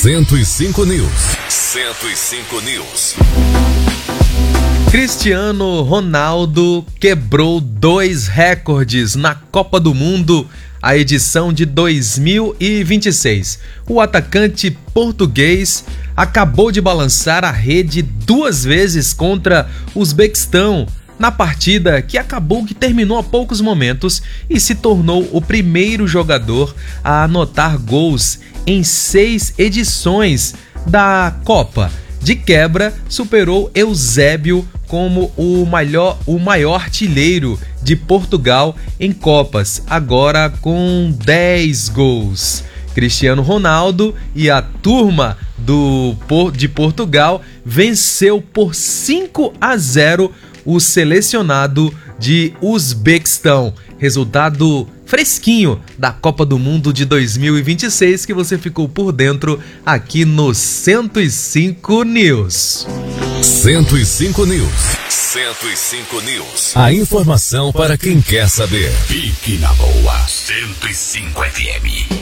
105 News. 105 News. Cristiano Ronaldo quebrou 2 recordes na Copa do Mundo, a edição de 2026. O atacante português acabou de balançar a rede 2 vezes contra o Uzbequistão, na partida que terminou há poucos momentos, e se tornou o primeiro jogador a anotar gols em 6 edições da Copa. De quebra, superou Eusébio como o maior artilheiro de Portugal em Copas, agora com 10 gols. Cristiano Ronaldo e a turma de Portugal venceu por 5-0 o selecionado de Uzbequistão. Resultado fresquinho da Copa do Mundo de 2026 que você ficou por dentro aqui no 105 News. 105 News. 105 News. A informação para quem quer saber. Fique na boa. 105 FM.